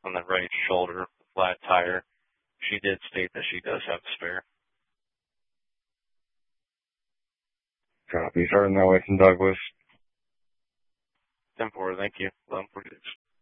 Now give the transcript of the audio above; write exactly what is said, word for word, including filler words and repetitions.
on the right shoulder, flat tire. She did state that she does have a spare. Copy. Starting that way from Douglas. ten four, thank you. eleven forty-six.